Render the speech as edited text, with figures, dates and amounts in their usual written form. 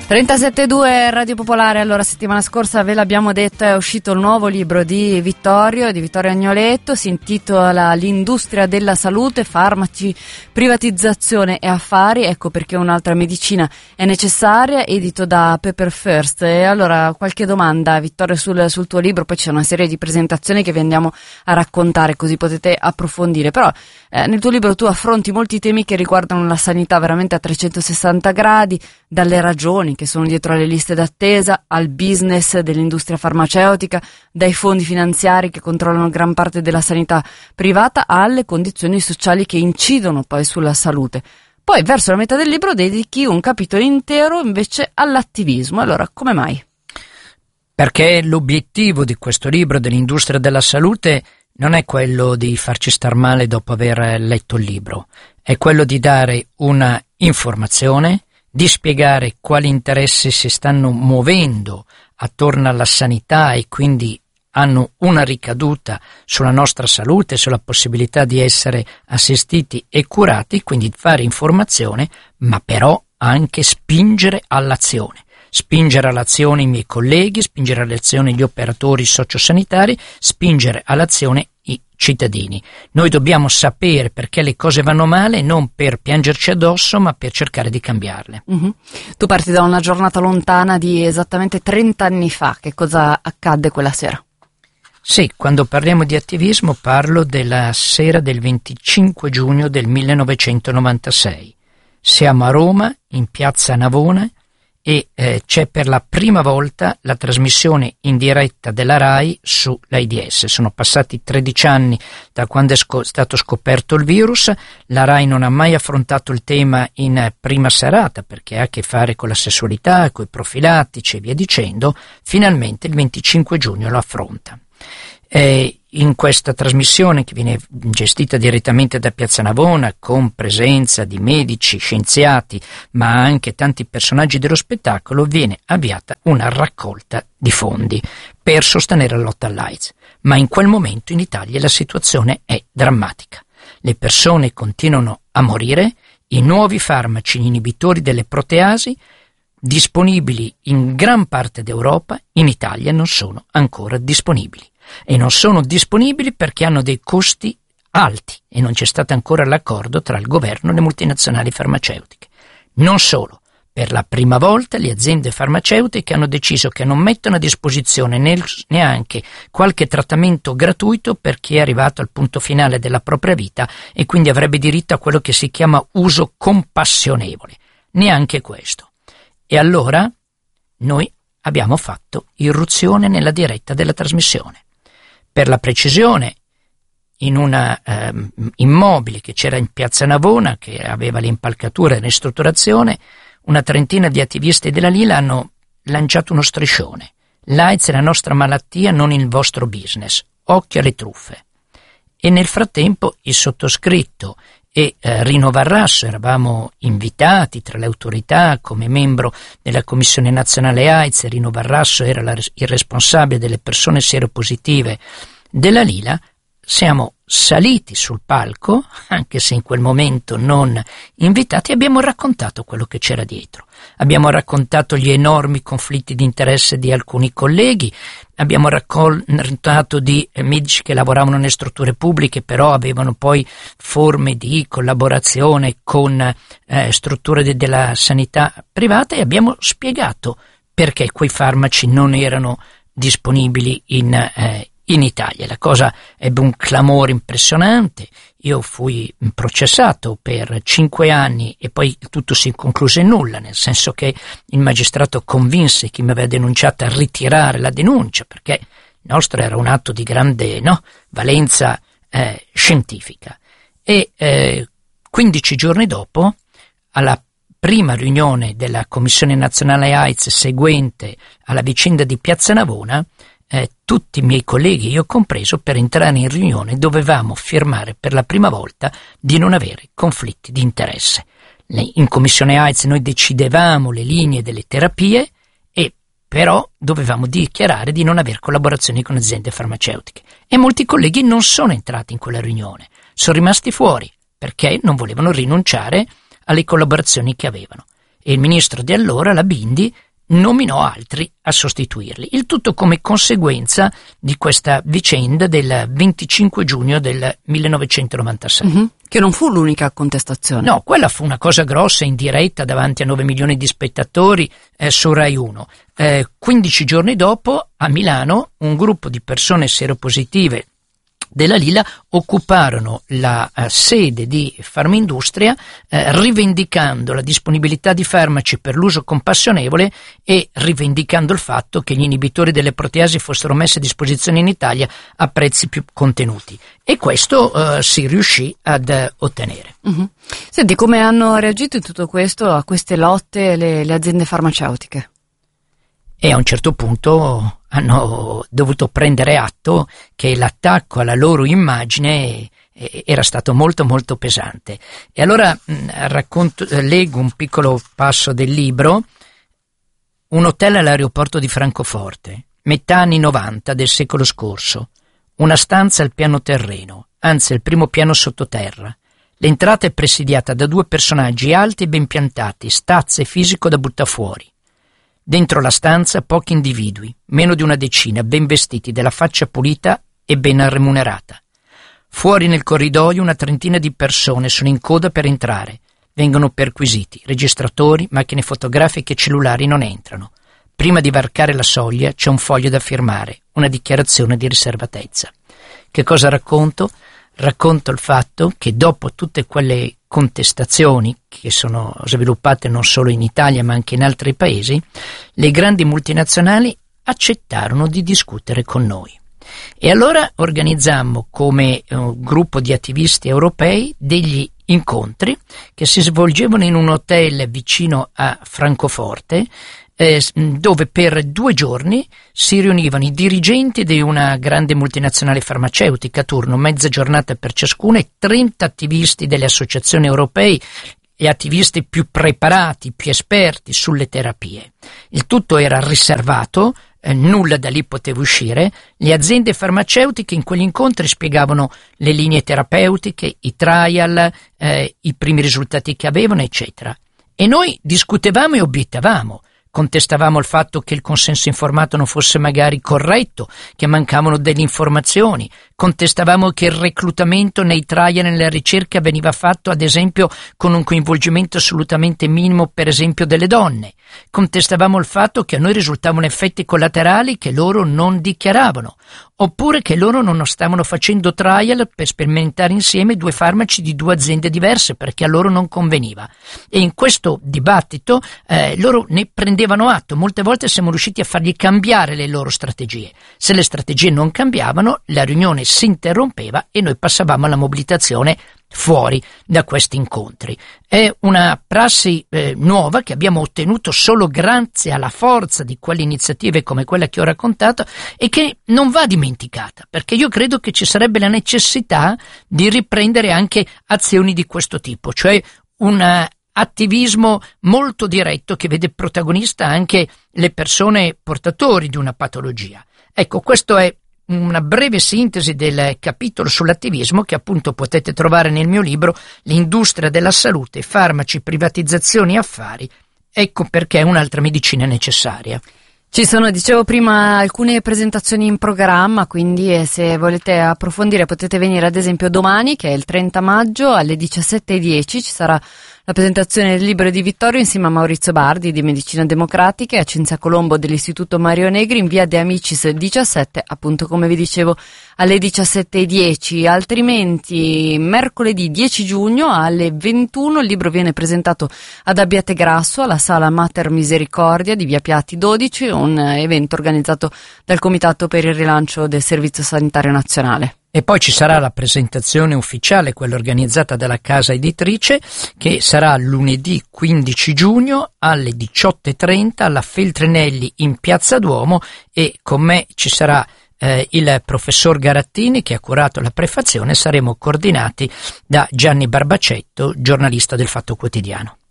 37.2 Radio Popolare. Allora, settimana scorsa ve l'abbiamo detto, è uscito il nuovo libro di Vittorio Agnoletto, si intitola L'industria della salute, farmaci, privatizzazione e affari, ecco perché un'altra medicina è necessaria, edito da Paper First. E allora, qualche domanda, Vittorio, sul tuo libro, poi c'è una serie di presentazioni che vi andiamo a raccontare, così potete approfondire, però nel tuo libro tu affronti molti temi che riguardano la sanità veramente a 360 gradi, dalle ragioni che sono dietro alle liste d'attesa, al business dell'industria farmaceutica, dai fondi finanziari che controllano gran parte della sanità privata, alle condizioni sociali che incidono poi sulla salute. Poi verso la metà del libro dedichi un capitolo intero invece all'attivismo. Allora, come mai? Perché l'obiettivo di questo libro dell'industria della salute non è quello di farci star male dopo aver letto il libro, è quello di dare una informazione, di spiegare quali interessi si stanno muovendo attorno alla sanità e quindi hanno una ricaduta sulla nostra salute, sulla possibilità di essere assistiti e curati, quindi fare informazione, ma però anche spingere all'azione. Spingere all'azione i miei colleghi, spingere all'azione gli operatori sociosanitari, spingere all'azione i cittadini. Noi dobbiamo sapere perché le cose vanno male, non per piangerci addosso, ma per cercare di cambiarle. Mm-hmm. Tu parti da una giornata lontana di esattamente 30 anni fa. Che cosa accadde quella sera? Sì, quando parliamo di attivismo parlo della sera del 25 giugno del 1996. Siamo a Roma, in piazza Navona, e c'è per la prima volta la trasmissione in diretta della RAI sull'AIDS. Sono passati 13 anni da quando è stato scoperto il virus, la RAI non ha mai affrontato il tema in prima serata perché ha a che fare con la sessualità, con i profilattici e via dicendo. Finalmente il 25 giugno lo affronta. In questa trasmissione, che viene gestita direttamente da Piazza Navona, con presenza di medici, scienziati, ma anche tanti personaggi dello spettacolo, viene avviata una raccolta di fondi per sostenere la lotta all'AIDS. Ma in quel momento in Italia la situazione è drammatica. Le persone continuano a morire, i nuovi farmaci inibitori delle proteasi disponibili in gran parte d'Europa, in Italia non sono ancora disponibili. E non sono disponibili perché hanno dei costi alti e non c'è stato ancora l'accordo tra il governo e le multinazionali farmaceutiche. Non solo, per la prima volta le aziende farmaceutiche hanno deciso che non mettono a disposizione neanche qualche trattamento gratuito per chi è arrivato al punto finale della propria vita e quindi avrebbe diritto a quello che si chiama uso compassionevole. Neanche questo. E allora noi abbiamo fatto irruzione nella diretta della trasmissione. Per la precisione, in una immobile che c'era in Piazza Navona, che aveva l'impalcatura e la ristrutturazione, una trentina di attivisti della Lila hanno lanciato uno striscione. L'AIDS è la nostra malattia, non il vostro business. Occhio alle truffe. E nel frattempo il sottoscritto e Rino Varrasso eravamo invitati tra le autorità come membro della Commissione Nazionale AIDS. Rino Varrasso era il responsabile delle persone seropositive della Lila. Siamo saliti sul palco, anche se in quel momento non invitati, e abbiamo raccontato quello che c'era dietro. Abbiamo raccontato gli enormi conflitti di interesse di alcuni colleghi, abbiamo raccontato di medici che lavoravano nelle strutture pubbliche, però avevano poi forme di collaborazione con strutture della sanità privata, e abbiamo spiegato perché quei farmaci non erano disponibili in Italia. La cosa ebbe un clamore impressionante. Io fui processato per 5 anni e poi tutto si concluse in nulla, nel senso che il magistrato convinse chi mi aveva denunciato a ritirare la denuncia, perché il nostro era un atto di grande valenza scientifica. E 15 giorni dopo, alla prima riunione della Commissione Nazionale AIDS seguente alla vicenda di Piazza Navona, tutti i miei colleghi, io compreso, per entrare in riunione dovevamo firmare per la prima volta di non avere conflitti di interesse. In Commissione AIDS noi decidevamo le linee delle terapie, e però dovevamo dichiarare di non aver collaborazioni con aziende farmaceutiche. E molti colleghi non sono entrati in quella riunione, sono rimasti fuori perché non volevano rinunciare alle collaborazioni che avevano. e il ministro di allora, la Bindi, nominò altri a sostituirli. Il tutto come conseguenza di questa vicenda del 25 giugno del 1996. Che non fu l'unica contestazione. No, quella fu una cosa grossa in diretta davanti a 9 milioni di spettatori su Rai 1. 15 giorni dopo, a Milano, un gruppo di persone seropositive della Lilla occuparono la sede di Farmindustria, rivendicando la disponibilità di farmaci per l'uso compassionevole e rivendicando il fatto che gli inibitori delle proteasi fossero messi a disposizione in Italia a prezzi più contenuti, e questo si riuscì ad ottenere. Senti, come hanno reagito in tutto questo, a queste lotte, le aziende farmaceutiche? E a un certo punto hanno dovuto prendere atto che l'attacco alla loro immagine era stato molto molto pesante. E allora leggo un piccolo passo del libro. Un hotel all'aeroporto di Francoforte, metà anni 90 del secolo scorso, una stanza al piano terreno, anzi al primo piano sottoterra. L'entrata è presidiata da 2 personaggi alti e ben piantati, stazza e fisico da buttafuori. Dentro la stanza pochi individui, meno di una decina, ben vestiti, della faccia pulita e ben remunerata. Fuori nel corridoio una trentina di persone sono in coda per entrare. Vengono perquisiti. Registratori, macchine fotografiche e cellulari non entrano. Prima di varcare la soglia c'è un foglio da firmare, una dichiarazione di riservatezza. Che cosa racconto? Racconto il fatto che dopo tutte quelle contestazioni che sono sviluppate non solo in Italia ma anche in altri paesi, le grandi multinazionali accettarono di discutere con noi. E allora organizzammo come gruppo di attivisti europei degli incontri che si svolgevano in un hotel vicino a Francoforte, dove per 2 giorni si riunivano i dirigenti di una grande multinazionale farmaceutica a turno, mezza giornata per ciascuno, e 30 attivisti delle associazioni europee e attivisti più preparati, più esperti sulle terapie. Il tutto era riservato, nulla da lì poteva uscire. Le aziende farmaceutiche in quegli incontri spiegavano le linee terapeutiche, i trial, i primi risultati che avevano, eccetera. E noi discutevamo e obiettavamo. Contestavamo il fatto che il consenso informato non fosse magari corretto, che mancavano delle informazioni. Contestavamo che il reclutamento nei trial e nella ricerca veniva fatto, ad esempio, con un coinvolgimento assolutamente minimo, per esempio, delle donne. Contestavamo il fatto che a noi risultavano effetti collaterali che loro non dichiaravano, oppure che loro non stavano facendo trial per sperimentare insieme 2 farmaci di 2 aziende diverse perché a loro non conveniva. E in questo dibattito loro ne prendevano atto. Molte volte siamo riusciti a fargli cambiare le loro strategie. Se le strategie non cambiavano, la riunione si interrompeva e noi passavamo alla mobilitazione fuori da questi incontri. È una prassi nuova che abbiamo ottenuto solo grazie alla forza di quelle iniziative come quella che ho raccontato, e che non va dimenticata, perché io credo che ci sarebbe la necessità di riprendere anche azioni di questo tipo, cioè un attivismo molto diretto che vede protagonista anche le persone portatori di una patologia. Ecco, questo è una breve sintesi del capitolo sull'attivismo che appunto potete trovare nel mio libro L'industria della salute, farmaci, privatizzazioni e affari. Ecco perché un'altra medicina è necessaria. Ci sono, dicevo prima, alcune presentazioni in programma, quindi se volete approfondire potete venire ad esempio domani, che è il 30 maggio, alle 17:10 ci sarà la presentazione del libro di Vittorio insieme a Maurizio Bardi di Medicina Democratica e a Cinzia Colombo dell'Istituto Mario Negri in via De Amicis 17, appunto come vi dicevo alle 17:10, altrimenti mercoledì 10 giugno alle 21 il libro viene presentato ad Abbiategrasso alla Sala Mater Misericordia di via Piatti 12, un evento organizzato dal Comitato per il rilancio del Servizio Sanitario Nazionale. E poi ci sarà la presentazione ufficiale, quella organizzata dalla casa editrice, che sarà lunedì 15 giugno alle 18:30 alla Feltrinelli in Piazza Duomo, e con me ci sarà il professor Garattini che ha curato la prefazione. Saremo coordinati da Gianni Barbacetto, giornalista del Fatto Quotidiano.